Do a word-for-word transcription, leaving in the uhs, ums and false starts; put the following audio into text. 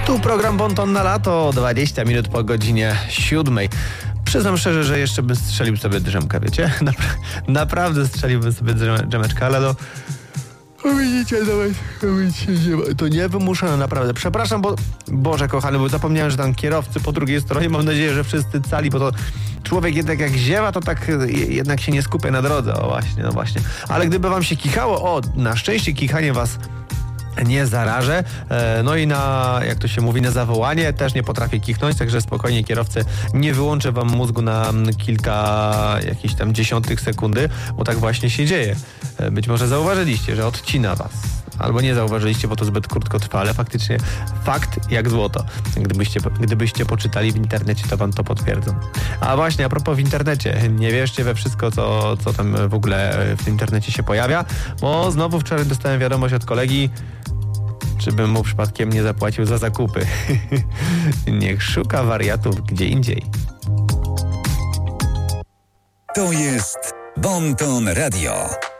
Tu program Bonton na lato, dwadzieścia minut po godzinie siódmej. Przyznam szczerze, że jeszcze bym strzelił sobie drzemkę, wiecie? Napra- naprawdę strzeliłbym sobie drzem- drzemeczkę, ale no... Widzicie, to nie wymuszone, naprawdę. Przepraszam, bo... Boże kochany, bo zapomniałem, że tam kierowcy po drugiej stronie. Mam nadzieję, że wszyscy cali, bo to człowiek jednak jak ziewa, to tak jednak się nie skupia na drodze. O właśnie, no właśnie. Ale gdyby wam się kichało, o, na szczęście kichanie was nie zarażę. No i na, jak to się mówi, na zawołanie też nie potrafię kichnąć, także spokojnie kierowcy, nie wyłączę wam mózgu na kilka jakichś tam dziesiątych sekundy, bo tak właśnie się dzieje. Być może zauważyliście, że odcina was. Albo nie zauważyliście, bo to zbyt krótko trwa, ale faktycznie fakt jak złoto. Gdybyście, gdybyście poczytali w internecie, to wam to potwierdzą. A właśnie, a propos w internecie, nie wierzcie we wszystko, co, co tam w ogóle w tym internecie się pojawia, bo znowu wczoraj dostałem wiadomość od kolegi, czy bym mu przypadkiem nie zapłacił za zakupy. Niech szuka wariatów gdzie indziej. To jest Bonton Radio.